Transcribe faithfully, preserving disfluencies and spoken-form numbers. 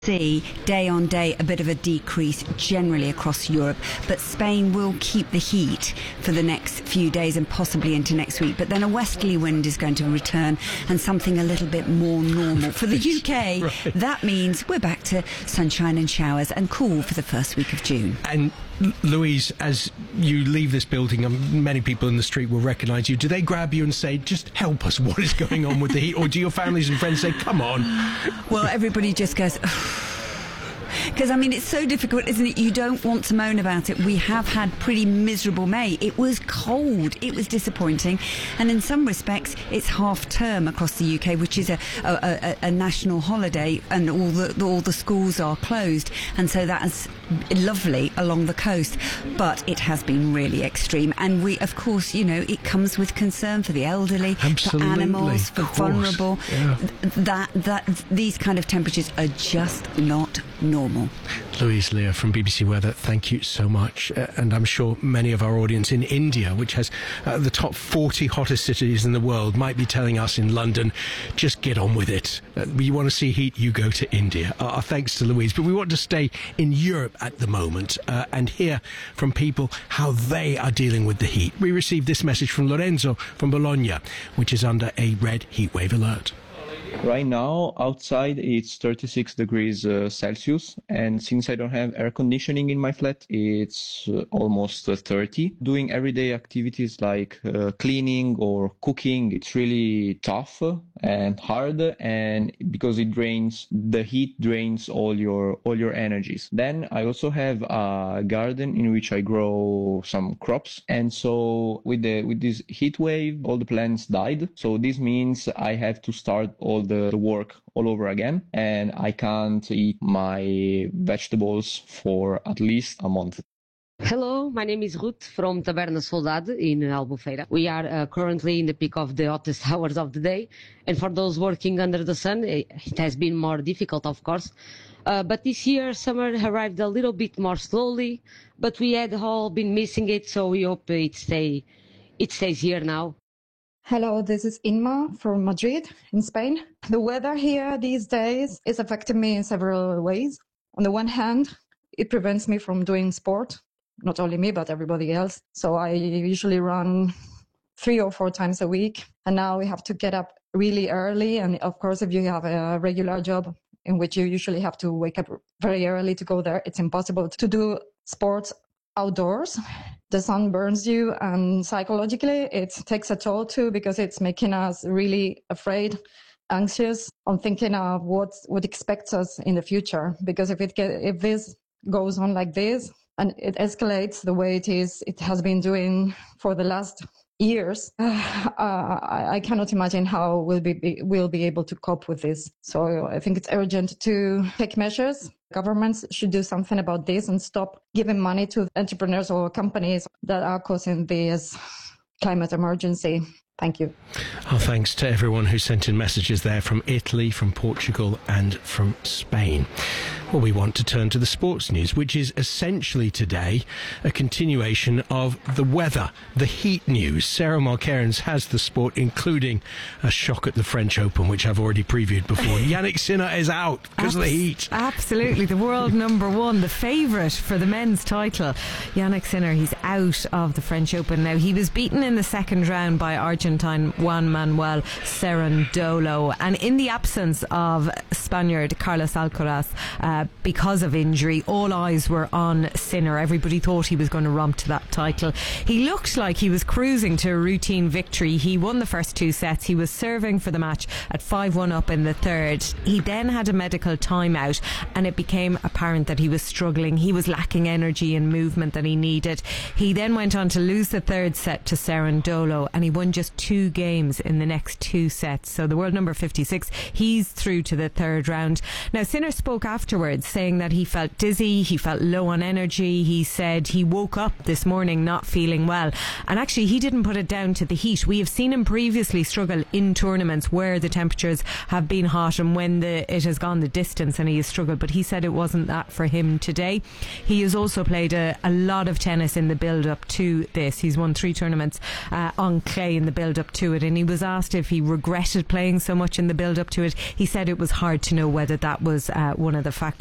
See day on day a bit of a decrease generally across Europe, but Spain will keep the heat for the next few days and possibly into next week. But then a westerly wind is going to return and something a little bit more normal. For the U K, right. That means we're back to sunshine and showers and cool for the first week of June. And Louise, as you leave this building, um, many people in the street will recognise you. Do they grab you and say, just help us, what is going on with the heat? Or do your families and friends say, come on? Well, everybody just goes... Because, I mean, it's so difficult, isn't it? You don't want to moan about it. We have had pretty miserable May. It was cold. It was disappointing. And in some respects, it's half term across the U K, which is a, a, a, a national holiday, and all the, all the schools are closed. And so that's lovely along the coast. But it has been really extreme. And we, of course, you know, it comes with concern for the elderly, Absolutely. for animals, for vulnerable. Yeah. That, that, these kind of temperatures are just not normal. Louise Lear from B B C Weather, thank you so much. Uh, and I'm sure many of our audience in India, which has uh, the top forty hottest cities in the world, might be telling us in London, just get on with it. Uh, you want to see heat, you go to India. Uh, our thanks to Louise. But we want to stay in Europe at the moment uh, and hear from people how they are dealing with the heat. We received this message from Lorenzo from Bologna, which is under a red heatwave alert. Right now, outside it's thirty-six degrees uh, Celsius, and since I don't have air conditioning in my flat, it's uh, almost uh, thirty. Doing everyday activities like uh, cleaning or cooking, it's really tough and hard, and because it drains, the heat drains all your all your energies. Then I also have a garden in which I grow some crops, and so with the with this heat wave, all the plants died. So this means I have to start all the, the work all over again, and I can't eat my vegetables for at least a month. Hello, my name is Ruth from Taberna Soldado in Albufeira. We are uh, currently in the peak of the hottest hours of the day, and for those working under the sun, it, it has been more difficult, of course. Uh, but this year, summer arrived a little bit more slowly, but we had all been missing it, so we hope it stay, it stays here now. Hello, this is Inma from Madrid in Spain. The weather here these days is affecting me in several ways. On the one hand, it prevents me from doing sport, not only me, but everybody else. So I usually run three or four times a week. And now we have to get up really early. And of course, if you have a regular job in which you usually have to wake up very early to go there, it's impossible to do sports outdoors. The sun burns you, and psychologically it takes a toll too, because it's making us really afraid, anxious on thinking of what what expects us in the future. Because if it get, if this goes on like this and it escalates the way it is, it has been doing for the last years, uh, I, I cannot imagine how we'll be, be we'll be able to cope with this. So I think it's urgent to take measures. Governments should do something about this and stop giving money to entrepreneurs or companies that are causing this climate emergency. Thank you. Our thanks to everyone who sent in messages there from Italy, from Portugal and from Spain. Well, we want to turn to the sports news, which is essentially today a continuation of the weather, the heat news. Sarah Marcairns has the sport, including a shock at the French Open, which I've already previewed before. Yannick Sinner is out because Abs- of the heat. Absolutely. The world number one, the favourite for the men's title. Yannick Sinner, he's out of the French Open now. He was beaten in the second round by Argentine Juan Manuel Cerundolo. And in the absence of Spaniard Carlos Alcaraz, uh, because of injury, all eyes were on Sinner. Everybody thought he was going to romp to that title. He looked like he was cruising to a routine victory. He won the first two sets. He was serving for the match at five one up in the third. He then had a medical timeout, and it became apparent that he was struggling. He was lacking energy and movement that he needed. He then went on to lose the third set to Cerundolo, and he won just two games in the next two sets. So the world number fifty-six, he's through to the third round. Now, Sinner spoke afterwards afterwards, saying that he felt dizzy, he felt low on energy. He said he woke up this morning not feeling well. And actually, he didn't put it down to the heat. We have seen him previously struggle in tournaments where the temperatures have been hot and when the, it has gone the distance and he has struggled. But he said it wasn't that for him today. He has also played a, a lot of tennis in the build-up to this. He's won three tournaments uh, on clay in the build-up to it. And he was asked if he regretted playing so much in the build-up to it. He said it was hard to know whether that was uh, one of the factors.